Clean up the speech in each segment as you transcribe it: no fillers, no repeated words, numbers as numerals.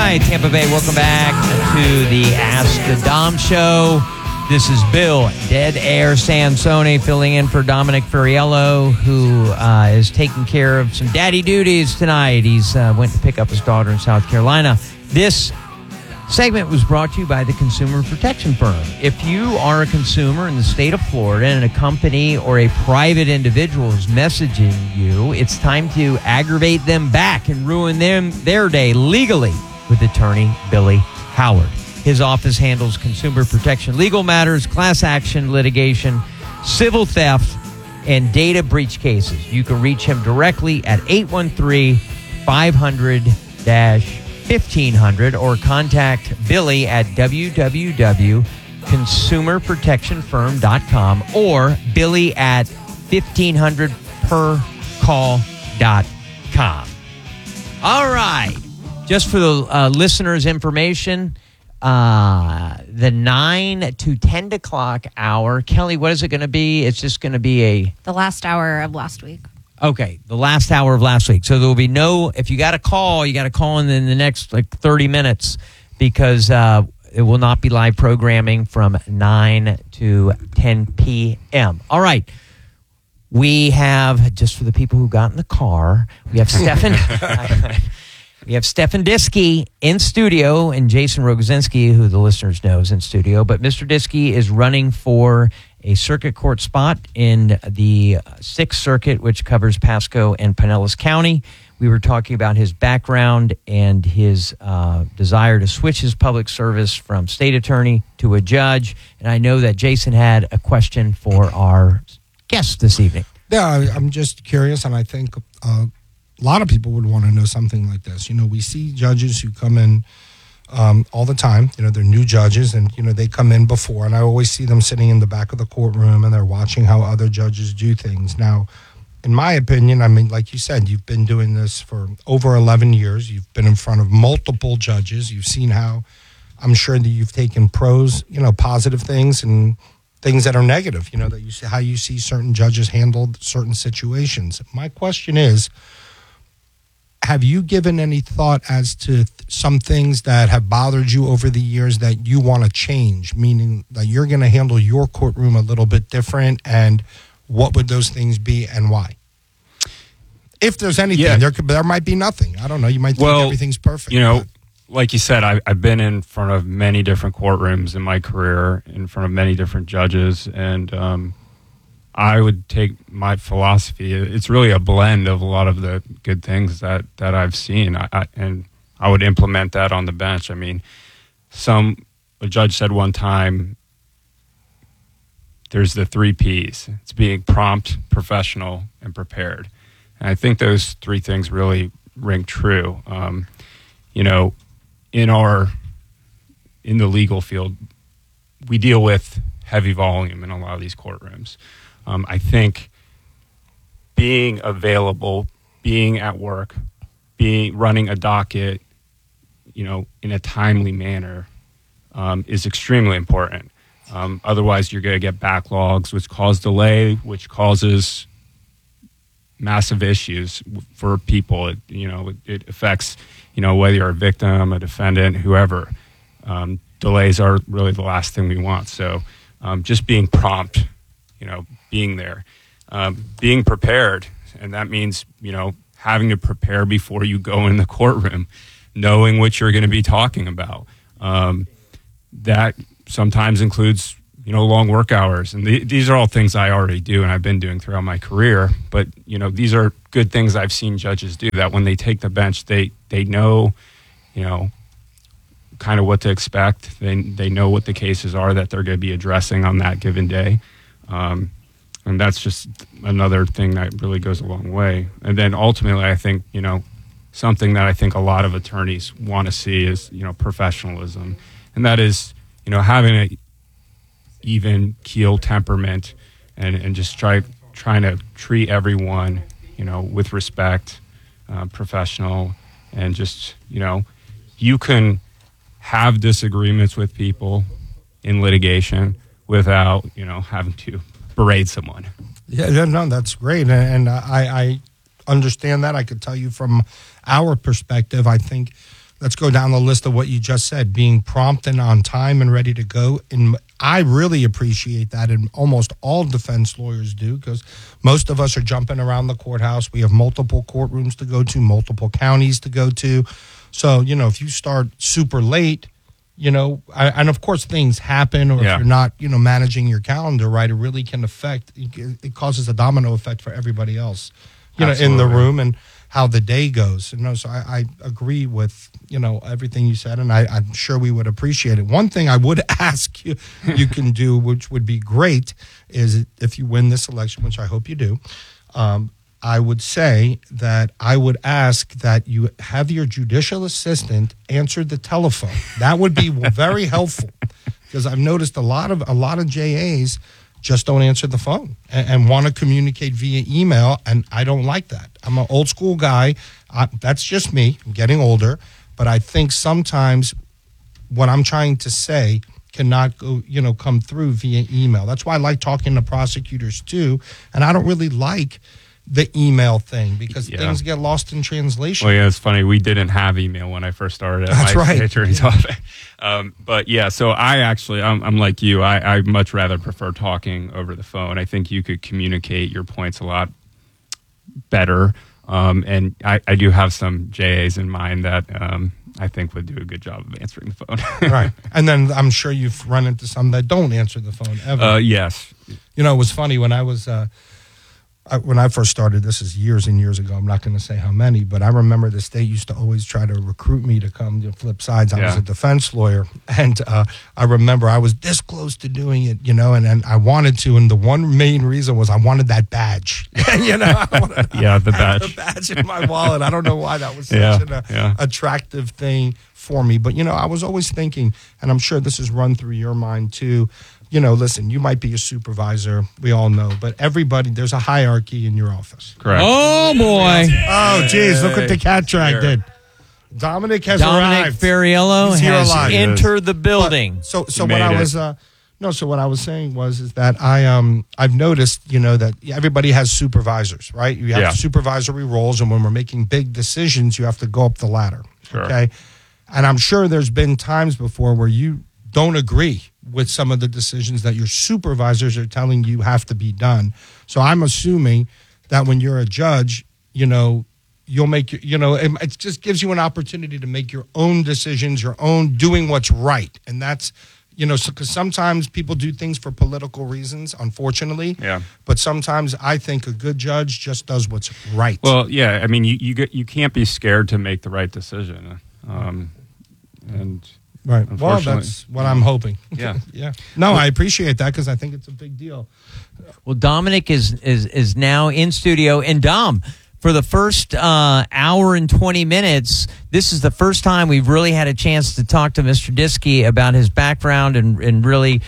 right, Tampa Bay, welcome back to the Ask the Dom Show. This is Bill, Dead Air Sansone, filling in for Dominic Ferriello, who is taking care of some daddy duties tonight. He's went to pick up his daughter in South Carolina. This segment was brought to you by the Consumer Protection Firm. If you are a consumer in the state of Florida and a company or a private individual is messaging you, it's time to aggravate them back and ruin their day legally with attorney Billy Howard. His office handles consumer protection, legal matters, class action litigation, civil theft, and data breach cases. You can reach him directly at 813-500-1500 or contact Billy at www.consumerprotectionfirm.com or Billy at 1500percall.com. All right. Just for the listeners' information, the 9 to 10 o'clock hour. Kelly, what is it going to be? It's just going to be the last hour of last week. Okay, the last hour of last week. So there will be no, if you got to call in the next 30 minutes because it will not be live programming from 9 to 10 p.m. All right. We have, just for the people who got in the car, we have Stefan. We have Stefan Diskey in studio and Jason Rogozinski, who the listeners know is in studio. But Mr. Diskey is running for a circuit court spot in the 6th Circuit, which covers Pasco and Pinellas County. We were talking about his background and his desire to switch his public service from state attorney to a judge. And I know that Jason had a question for our guest this evening. Yeah, I'm just curious, and I think a lot of people would want to know something like this. You know, we see judges who come in all the time. You know, they're new judges, and, you know, they come in before, and I always see them sitting in the back of the courtroom, and they're watching how other judges do things. Now, in my opinion, I mean, like you said, you've been doing this for over 11 years. You've been in front of multiple judges. You've seen how, I'm sure that you've taken pros, you know, positive things and things that are negative, you know, that you see how you see certain judges handle certain situations. My question is, have you given any thought as to some things that have bothered you over the years that you want to change, meaning that you're going to handle your courtroom a little bit different, and what would those things be and why? If there's anything, there might be nothing. I don't know. You might think everything's perfect. You know, like you said, I've been in front of many different courtrooms in my career, in front of many different judges, and I would take my philosophy. It's really a blend of a lot of the good things that I've seen, and I would implement that on the bench. I mean, a judge said one time, there's the 3 Ps. It's being prompt, professional, and prepared. And I think those 3 things really ring true. You know, in the legal field, we deal with heavy volume in a lot of these courtrooms. I think being available, being at work, running a docket, you know, in a timely manner is extremely important. Otherwise, you're going to get backlogs, which cause delay, which causes massive issues for people. It affects, you know, whether you're a victim, a defendant, whoever. Delays are really the last thing we want. So just being prompt, you know, being there, being prepared. And that means, you know, having to prepare before you go in the courtroom, knowing what you're going to be talking about. That sometimes includes, you know, long work hours. And these are all things I already do and I've been doing throughout my career. But, you know, these are good things I've seen judges do, that when they take the bench, they know, you know, kind of what to expect. They know what the cases are that they're going to be addressing on that given day. And that's just another thing that really goes a long way. And then ultimately, I think, you know, something that I think a lot of attorneys want to see is, you know, professionalism. And that is, you know, having a even keel temperament and just trying to treat everyone, you know, with respect, professional, and just, you know, you can have disagreements with people in litigation without, you know, having to berate someone. Yeah, no, that's great. And I understand that. I could tell you from our perspective, I think let's go down the list of what you just said, being prompt and on time and ready to go. And I really appreciate that, and almost all defense lawyers do, because most of us are jumping around the courthouse. We have multiple courtrooms to go to, multiple counties to go to. So, if you start super late, and of course things happen, or if you're not, managing your calendar right, it really can affect, it causes a domino effect for everybody else, in the room and how the day goes. So I agree with, everything you said, and I'm sure we would appreciate it. One thing I would ask you can do, which would be great, is if you win this election, which I hope you do, I would say that I would ask that you have your judicial assistant answer the telephone. That would be very helpful, because I've noticed a lot of JAs just don't answer the phone and want to communicate via email, and I don't like that. I'm an old school guy. That's just me. I'm getting older, but I think sometimes what I'm trying to say cannot go, come through via email. That's why I like talking to prosecutors too, and I don't really like the email thing, because things get lost in translation. Well, it's funny. We didn't have email when I first started at That's my right. attorney's office. But so I actually, I'm like you. I much rather prefer talking over the phone. I think you could communicate your points a lot better. And I do have some JAs in mind that I think would do a good job of answering the phone. Right. And then I'm sure you've run into some that don't answer the phone ever. Yes. It was funny when I was... when I first started, this is years and years ago, I'm not going to say how many, but I remember the state used to always try to recruit me to come to flip sides. I was a defense lawyer, and I remember I was this close to doing it, and I wanted to, and the one main reason was I wanted that badge. I wanted the badge. The badge in my wallet. I don't know why that was such an attractive thing for me, but I was always thinking, and I'm sure this is run through your mind too, listen, you might be a supervisor, we all know, but there's a hierarchy in your office. Correct. Oh, boy. Oh, geez, look what the cat track did. Dominic has Dominic arrived. Ferriello He's here has alive. entered the building. So what I was what I was saying is that I've noticed, that everybody has supervisors, right? You have supervisory roles, and when we're making big decisions, you have to go up the ladder. Sure. Okay? And I'm sure there's been times before where you don't agree with some of the decisions that your supervisors are telling you have to be done. So I'm assuming that when you're a judge, you'll make it just gives you an opportunity to make your own decisions, your own doing what's right. And that's, because sometimes people do things for political reasons, unfortunately. Yeah. But sometimes I think a good judge just does what's right. Well, I mean, you can't be scared to make the right decision. And right. Well, that's what I'm hoping. Yeah. Yeah. No, I appreciate that, because I think it's a big deal. Well, Dominic is now in studio, and Dom, for the first hour and 20 minutes, this is the first time we've really had a chance to talk to Mr. Diskey about his background and really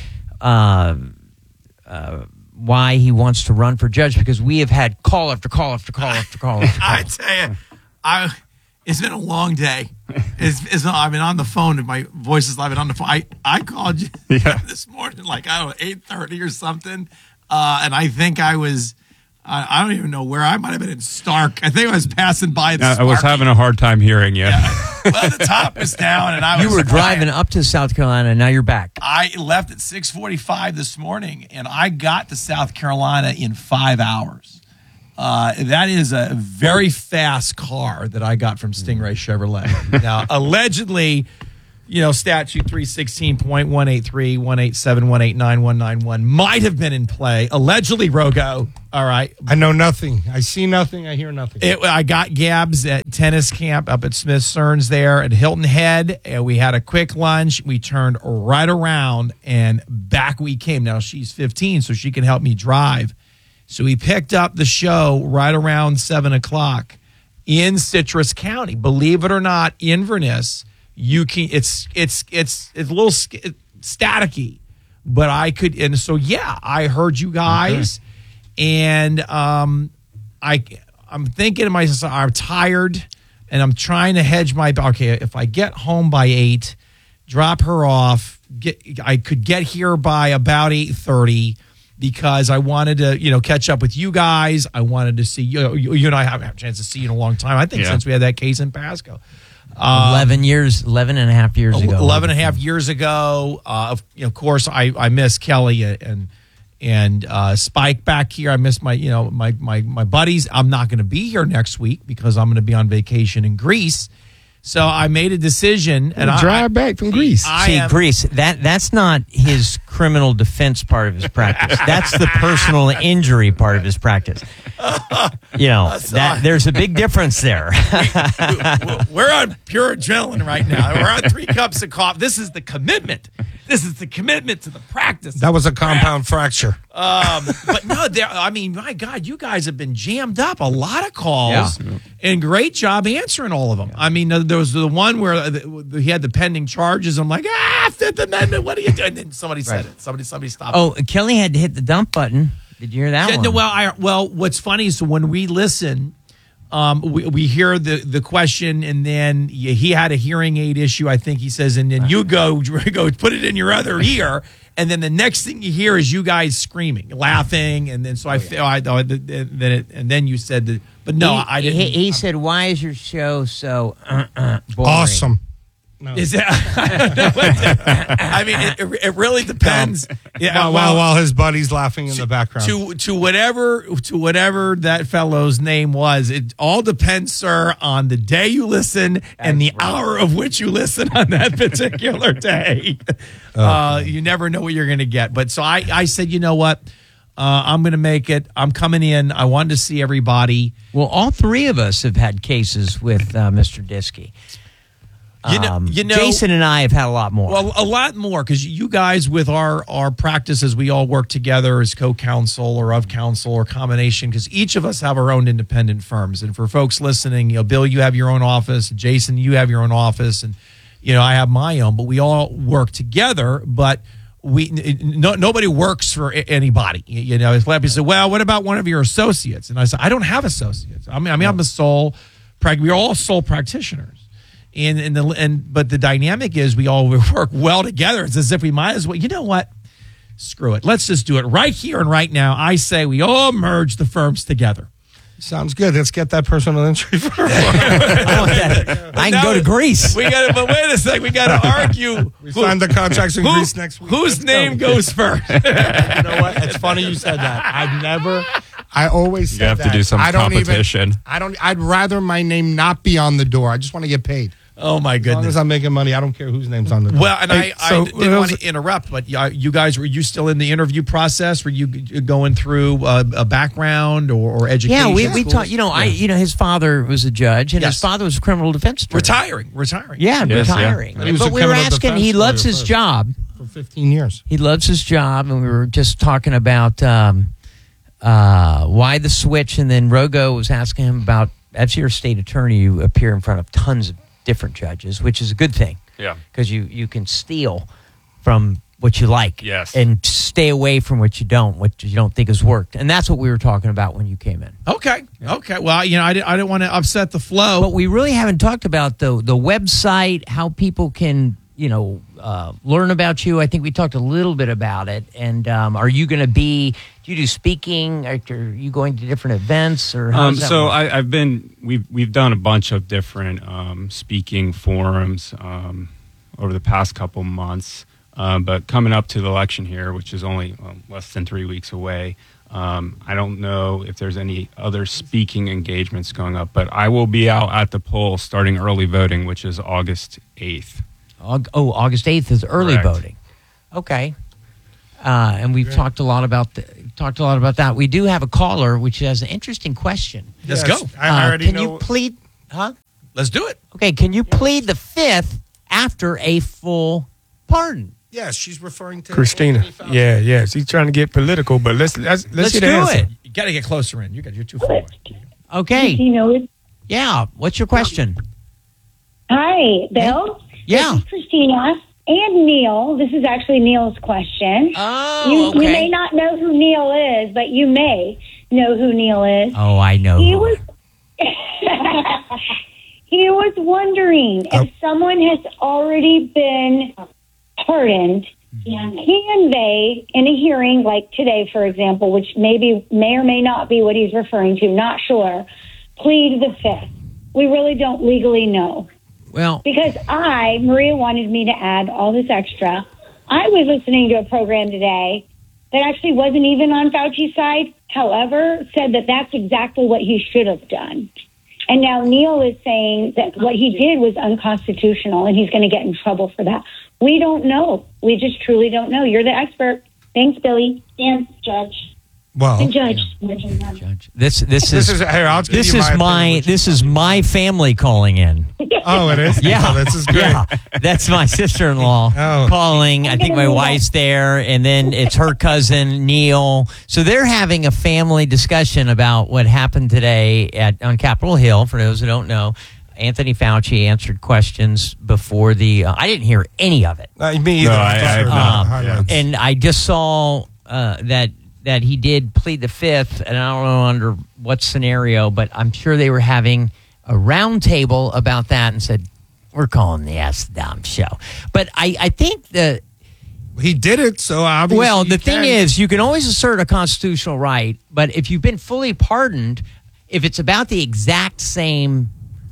why he wants to run for judge, because we have had call after call after call after call. After call. I tell you, it's been a long day. I've been on the phone, and my voice is. I've been on the phone. I called you this morning, like 8:30 or something, and I think I was. I don't even know where I might have been in Stark. I think I was passing by the. I was having a hard time hearing you. Well, the top was down, and You were driving up to South Carolina, and now you're back. I left at 6:45 this morning, and I got to South Carolina in 5 hours. That is a very fast car that I got from Stingray Chevrolet. Now, allegedly, statute 316.183, 187, 189, 191 might have been in play. Allegedly, Rogo. All right. I know nothing. I see nothing. I hear nothing. I got Gabs at tennis camp up at Smith Stearns there at Hilton Head. And we had a quick lunch. We turned right around, and back we came. Now, she's 15, so she can help me drive. So we picked up the show right around 7 o'clock in Citrus County. Believe it or not, Inverness, you can. It's a little staticky, but I could. And so I heard you guys, and I'm thinking to myself, I'm tired, and I'm trying to hedge my. Okay, if I get home by 8, drop her off. I could get here by about 8:30. Because I wanted to, catch up with you guys. I wanted to see you. You and I haven't had a chance to see you in a long time. I think since we had that case in Pasco. 11 and a half years ago. 11 and a half years ago. Of course, I miss Kelly and Spike back here. I miss my buddies. I'm not going to be here next week because I'm going to be on vacation in Greece. So I made a decision, and drive back from Greece. Greece. That's not his criminal defense part of his practice. That's the personal injury part of his practice. There's a big difference there. We're on pure adrenaline right now. We're on 3 cups of coffee. This is the commitment. This is the commitment to the practice. That was a compound fracture. But no, my God, you guys have been jammed up. A lot of calls, and great job answering all of them. I mean, there was the one where he had the pending charges. I'm like, Fifth Amendment, what are you doing? And then somebody said it. Somebody stopped. Oh, Kelly had to hit the dump button. Did you hear that one? No, well, what's funny is when we listen, we hear the question, and then he had a hearing aid issue, I think he says, and then you go put it in your other ear, and then the next thing you hear is you guys screaming, laughing, and then and then you said that, but no, I didn't. He said, "Why is your show so boring?" Awesome. No. Is that? I mean, it really depends. Yeah, while his buddy's laughing in the background. To whatever that fellow's name was, it all depends, sir, on the day you listen and the hour of which you listen on that particular day. You never know what you're going to get. But so I said, you know what? I'm going to make it. I'm coming in. I wanted to see everybody. Well, all 3 of us have had cases with Mr. Diskey. Jason and I have had a lot more. Well, a lot more, because you guys, with our practices, we all work together as co-counsel or of counsel or combination, because each of us have our own independent firms. And for folks listening, Bill, you have your own office. Jason, you have your own office, and I have my own. But we all work together. But nobody works for anybody. If Flappy said, "Well, what about one of your associates?" And I said, "I don't have associates. I'm a sole. We're all sole practitioners." But the dynamic is we all work well together. It's as if we might as well. You know what? Screw it. Let's just do it right here and right now. I say we all merge the firms together. Sounds good. Let's get that personal injury firm. I can go to Greece. But wait a second. We got to argue. We signed the contracts in Greece next week. Whose name goes first? You know what? It's funny you said that. I always said you have that. to do some competition. I'd rather my name not be on the door. I just want to get paid. Oh, my goodness. As long as I'm making money, I don't care whose name's on the door. Well, and I didn't want to interrupt, but you guys, were you still in the interview process? Were you going through a background or education? Yeah, we talked. His father was a judge, and his father was a criminal defense attorney. Retiring. Yeah, yes, retiring. Yeah. But we were asking, he loves his job. For 15 years. He loves his job, and we were just talking about why the switch, and then Rogo was asking him about, as your state attorney, you appear in front of tons of different judges, which is a good thing. Yeah. Because you can steal from what you like. Yes. And stay away from what you don't think has worked. And that's what we were talking about when you came in. Okay. Well, I didn't want to upset the flow. But we really haven't talked about the website, how people can, learn about you. I think we talked a little bit about it. And are you going to do you do speaking? Are you going to different events? Or how does that work? We've done a bunch of different speaking forums over the past couple months. But coming up to the election here, which is only less than 3 weeks away, I don't know if there's any other speaking engagements going up, but I will be out at the polls starting early voting, which is August 8th. August 8th is early Correct. voting. Okay. And we've talked a lot about that. We do have a caller, which has an interesting question. Let's go. I already can know. you plead? Huh? Let's do it. Okay. Can you plead the 5th after a full pardon? Yes, she's referring to Christina. Yeah. She's trying to get political, but let's Let's get the do answer. it. You got to get closer in. You're too far away. Okay. Christina, Yeah. What's your question? hi, Bill. Yeah. This is Christina and Neil. This is actually Neil's question. Oh, You may not know who Neil is, but you may know who Neil is. Oh, I know. He was he was wondering if someone has already been pardoned. Can they, in a hearing like today, for example, which may or may not be what he's referring to, not sure, plead the 5th? We really don't legally know. Well, Because Maria wanted me to add all this extra. I was listening to a program today that actually wasn't even on Fauci's side, however, said that that's exactly what he should have done. And now Neil is saying that what he did was unconstitutional and he's going to get in trouble for that. We don't know. We just truly don't know. You're the expert. Thanks, Billy. Dan, Judge. Well, And Judge. Judge, this this is is here. I'll give this you is my my opinion, which this is is my family calling in. Oh, it is. Yeah, Oh, this is great. Yeah, that's my sister-in-law Oh. calling. I think my wife's there, and then it's her cousin Neil. So they're having a family discussion about what happened today on Capitol Hill. For those who don't know, Anthony Fauci answered questions before the. I didn't hear any of it, Me either. No, I have not. Highlights. and I just saw that he did plead the fifth, and I don't know under what scenario, but I'm sure they were having a round table about that and said, we're calling the Ask Dom show. But I think He did it, so obviously. well, the you thing can. is, you can always assert a constitutional right, but if you've been fully pardoned, if it's about the exact same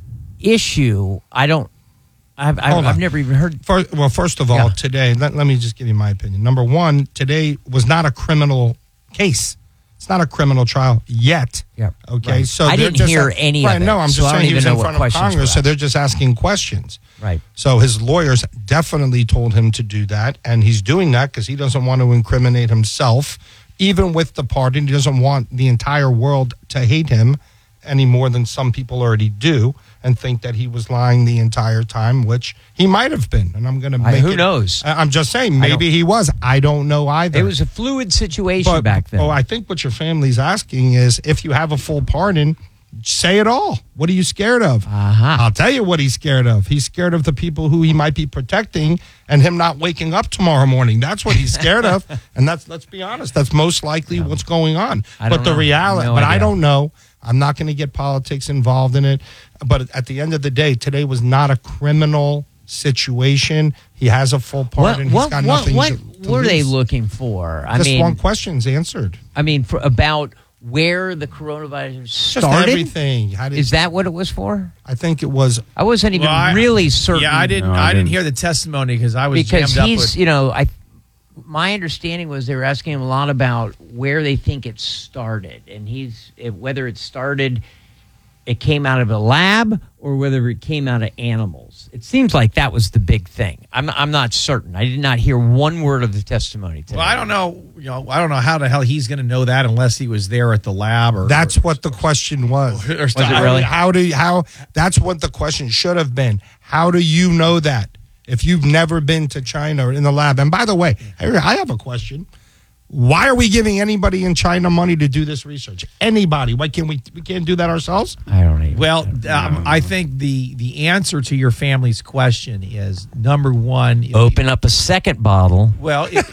issue, Hold I've on. never even heard. First of all, Yeah. today, let me just give you my opinion. Number one, today was not a criminal case. It's not a criminal trial yet. Yeah, Okay. right. So I they're didn't just hear any of right, it, No, I'm so just I don't saying he even was know in what front of questions Congress, were so asked. they're just asking questions. Right. So his lawyers definitely told him to do that, and he's doing that because he doesn't want to incriminate himself. Even with the pardon, he doesn't want the entire world to hate him any more than some people already do, and think that he was lying the entire time, which he might have been. And I'm going to make who it- knows? I'm just saying, maybe he was. I don't know either. It was a fluid situation But- back then. Oh, I think what your family's asking is if you have a full pardon, say it all. What are you scared of? Uh-huh. I'll tell you what he's scared of. He's scared of the people who he might be protecting and him not waking up tomorrow morning. That's what he's scared of. And let's be honest, that's most likely what's going on. I But don't the know. reality, No but I idea. don't know. I'm not going to get politics involved in it. But at the end of the day, today was not a criminal situation. He has a full pardon. He's got nothing what to were they lose. looking for? I Just mean, one question's answered. about where the coronavirus Just started. everything. How did, Is that what it was for? I think it was. I wasn't even really certain. Yeah, I didn't. No, I I didn't didn't. hear the testimony because I was because jammed up he's, with. my understanding was they were asking him a lot about where they think it started, and whether it started, it came out of a lab or whether it came out of animals. It seems like that was the big thing. I'm not certain. I did not hear one word of the testimony today. Well, I don't know. I don't know how the hell he's going to know that unless he was there at the lab or. That's what the question was. Or Was it really? How? That's what the question should have been. How do you know that if you've never been to China or in the lab? And by the way, I have a question. Why are we giving anybody in China money to do this research? Anybody? Why can't we can't do that ourselves? I don't even. Well, I think the answer to your family's question is number one. Open up a second bottle. Well, it's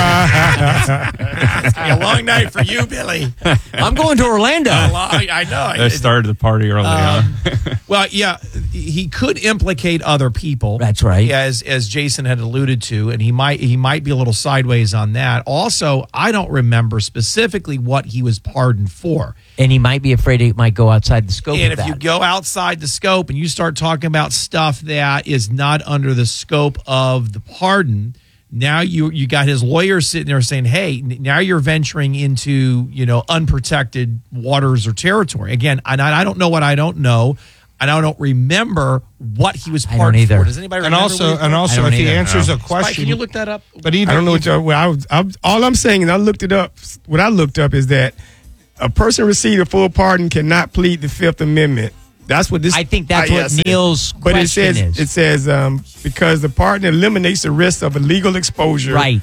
gonna be a long night for you, Billy. I'm going to Orlando. I know. They started the party early on. Well, yeah, he could implicate other people. That's right. As Jason had alluded to, and he might be a little sideways on that. Also, I don't remember specifically what he was pardoned for. And he might be afraid it might go outside the scope And of if that. you go outside the scope and you start talking about stuff that is not under the scope of the pardon, now you got his lawyer sitting there saying, "Hey, now you're venturing into unprotected waters or territory." Again, and I don't know what I don't know, and I don't remember what he was I don't pardoned either. for. Does anybody And remember? also, what he was pardoned? I don't if he either. answers a Spike, question, can you look that up? but even I don't know what all I'm saying, and I looked it up. What I looked up is that a person received a full pardon cannot plead the Fifth Amendment. That's what this. I think that's what yes, Neil's But it question says is. it says because the pardon eliminates the risk of illegal exposure. Right.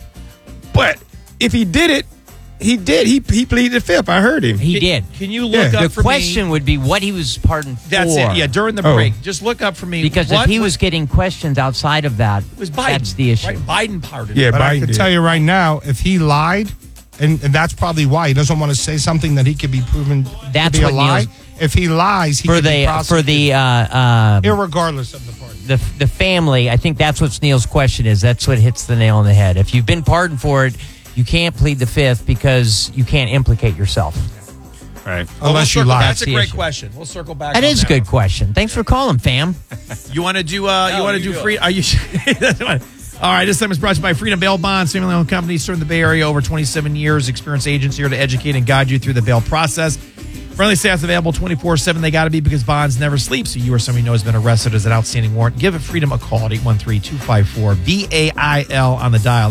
But if he did it, he did. He pleaded the Fifth. I heard him. He did. Can you look Yeah. up The for question me? would be what he was pardoned for. That's it. Yeah, during the Oh. break, just look up for me Because what if he was getting questions outside of that, it was Biden. that's the issue. Right? Biden pardoned. Yeah, him. but I Biden can did. tell you right now, if he lied, and that's probably why he doesn't want to say something that he could be proven That's to be a what lie. Neil's- If he lies, he For could be the prosecuted, irregardless of the pardon. the family, I think that's what Neil's question is. That's what hits the nail on the head. If you've been pardoned for it, you can't plead the Fifth because you can't implicate yourself. Right. Unless you circle- lie. That's a the great issue. question. We'll circle back. That on is a good question. Thanks for calling, fam. You want to do? You want to do free? Are you? All right. This time is brought to you by Freedom Bail Bonds, family-owned company serving the Bay Area over 27 years. Experienced agents here to educate and guide you through the bail process. Friendly staff's available 24/7. They got to be because bonds never sleep. So you or somebody you know has been arrested as an outstanding warrant. Give Freedom a call at 813-254-BAIL on the dial.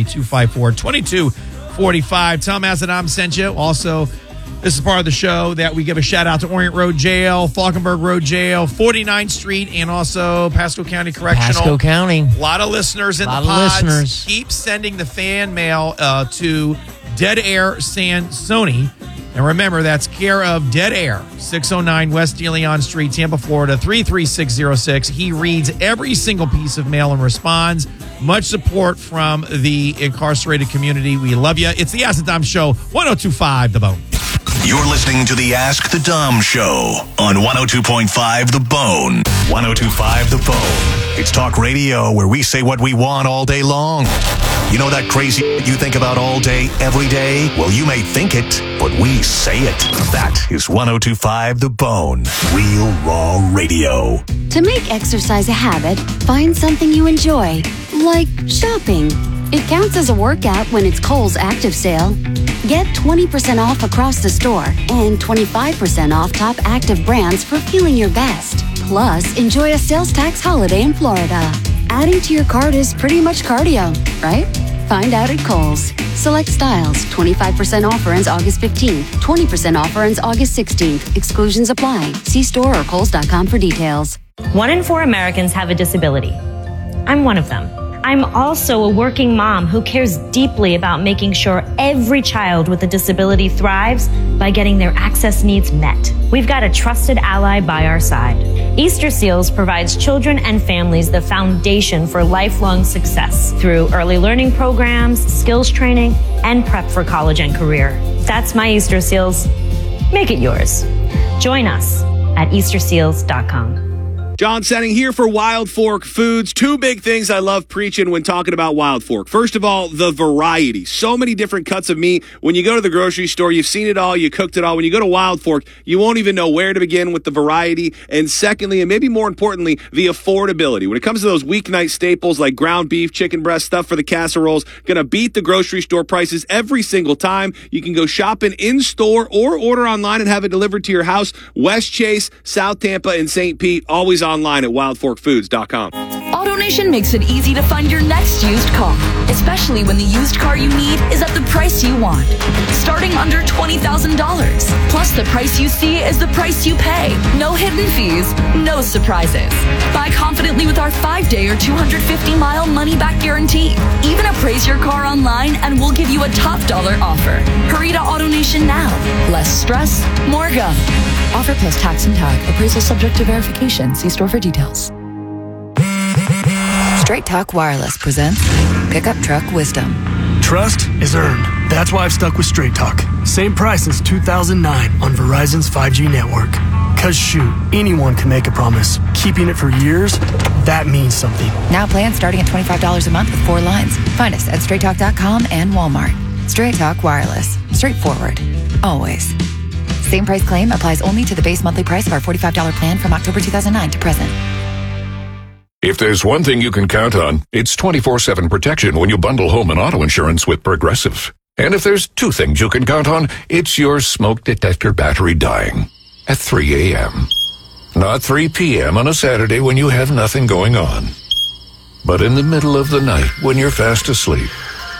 813-254-2245. Tell them Adam sent you. Also, this is part of the show that we give a shout out to Orient Road Jail, Falkenberg Road Jail, 49th Street, and also Pasco County Correctional. Pasco County. A lot of listeners in Lot the of pods. listeners. Keep sending the fan mail to Dead Air Sansoni. And remember, that's care of Dead Air, 609 West De Leon Street, Tampa, Florida, 33606. He reads every single piece of mail and responds. Much support from the incarcerated community. We love you. It's the Ask the Dom Show, 102.5 The Bone. You're listening to the Ask the Dom Show on 102.5 The Bone. 102.5 The Bone. It's talk radio where we say what we want all day long. You know that crazy you think about all day, every day? Well, you may think it, but we say it. That is 102.5 The Bone. Real raw radio. To make exercise a habit, find something you enjoy, like shopping. It counts as a workout when it's Kohl's Active Sale. Get 20% off across the store and 25% off top active brands for feeling your best. Plus, enjoy a sales tax holiday in Florida. Adding to your cart is pretty much cardio, right? Find out at Kohl's. Select styles. 25% offer ends August 15th. 20% offer ends August 16th. Exclusions apply. See store or Kohls.com for details. 1 in 4 Americans have a disability. I'm one of them. I'm also a working mom who cares deeply about making sure every child with a disability thrives by getting their access needs met. We've got a trusted ally by our side. Easter Seals provides children and families the foundation for lifelong success through early learning programs, skills training, and prep for college and career. That's my Easter Seals. Make it yours. Join us at easterseals.com. John Senning here for Wild Fork Foods. 2 big things I love preaching when talking about Wild Fork. First of all, the variety. So many different cuts of meat. When you go to the grocery store, you've seen it all, you cooked it all. When you go to Wild Fork, you won't even know where to begin with the variety. And secondly, and maybe more importantly, the affordability. When it comes to those weeknight staples like ground beef, chicken breast, stuff for the casseroles, gonna beat the grocery store prices every single time. You can go shopping in-store or order online and have it delivered to your house. West Chase, South Tampa, and St. Pete, always online at wildforkfoods.com. AutoNation makes it easy to find your next used car, especially when the used car you need is at the price you want. Starting under $20,000. Plus, the price you see is the price you pay. No hidden fees, no surprises. Buy confidently with our 5-day or 250-mile money-back guarantee. Even appraise your car online and we'll give you a top dollar offer. Hurry to AutoNation now. Less stress, more go. Offer plus tax and tag. Appraisal subject to verification. See store for details. Straight Talk Wireless presents Pickup Truck Wisdom. Trust is earned. That's why I've stuck with Straight Talk. Same price since 2009 on Verizon's 5G network. Cause shoot, anyone can make a promise. Keeping it for years, that means something. Now plans starting at $25 a month with 4 lines. Find us at straighttalk.com and Walmart. Straight Talk Wireless. Straightforward. Always. Same price claim applies only to the base monthly price of our $45 plan from October 2009 to present. If there's one thing you can count on, it's 24/7 protection when you bundle home and auto insurance with Progressive. And if there's 2 things you can count on, it's your smoke detector battery dying at 3 a.m. Not 3 p.m. on a Saturday when you have nothing going on, but in the middle of the night when you're fast asleep.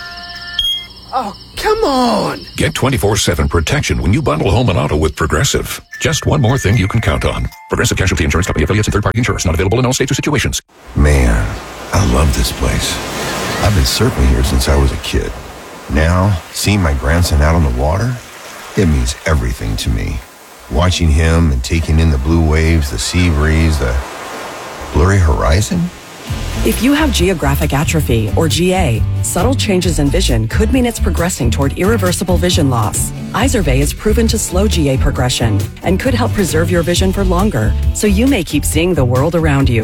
Oh, come on! Get 24/7 protection when you bundle home and auto with Progressive. Just one more thing you can count on. Progressive Casualty Insurance Company affiliates and third-party insurers. Not available in all states or situations. Man, I love this place. I've been surfing here since I was a kid. Now, seeing my grandson out on the water, it means everything to me. Watching him and taking in the blue waves, the sea breeze, the blurry horizon. If you have geographic atrophy, or GA, subtle changes in vision could mean it's progressing toward irreversible vision loss. Izervay is proven to slow GA progression and could help preserve your vision for longer, so you may keep seeing the world around you.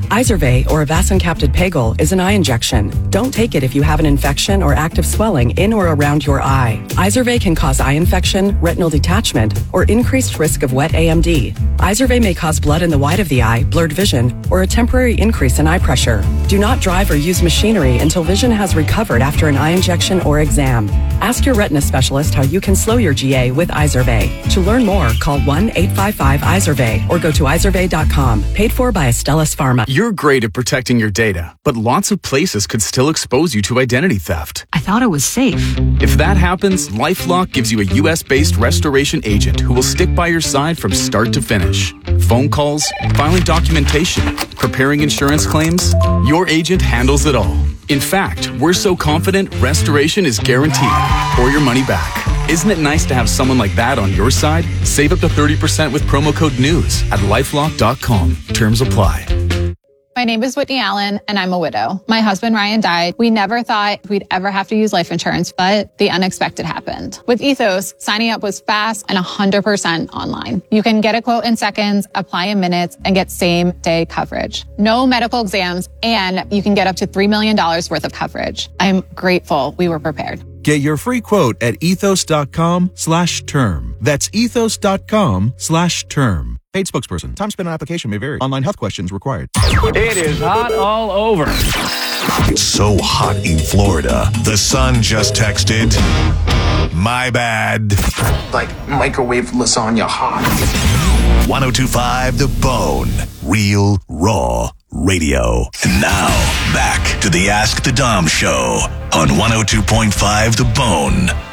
Izervay, or avacincaptad pegol, is an eye injection. Don't take it if you have an infection or active swelling in or around your eye. Izervay can cause eye infection, retinal detachment, or increased risk of wet AMD. Izervay may cause blood in the white of the eye, blurred vision, or a temporary increase in eye pressure. Do not drive or use machinery until vision has recovered after an eye injection or exam. Ask your retina specialist how you can slow your GA with Izervay. To learn more, call 1-855-IZERVAY or go to izervay.com. Paid for by Astellas Pharma. You're great at protecting your data, but lots of places could still expose you to identity theft. I thought it was safe. If that happens, LifeLock gives you a U.S.-based restoration agent who will stick by your side from start to finish. Phone calls, filing documentation, preparing insurance claims, your agent handles it all. In fact, we're so confident restoration is guaranteed or your money back. Isn't it nice to have someone like that on your side? Save up to 30% with promo code NEWS at LifeLock.com. Terms apply. My name is Whitney Allen, and I'm a widow. My husband, Ryan, died. We never thought we'd ever have to use life insurance, but the unexpected happened. With Ethos, signing up was fast and 100% online. You can get a quote in seconds, apply in minutes, and get same-day coverage. No medical exams, and you can get up to $3 million worth of coverage. I'm grateful we were prepared. Get your free quote at ethos.com/term. That's ethos.com/term. Paid spokesperson. Time spent on application may vary. Online health questions required. It is hot all over. It's so hot in Florida. The Sun just texted, my bad. Like microwave lasagna hot. 102.5 The Bone. Real, raw radio. And now, back to the Ask the Dom Show on 102.5 The Bone.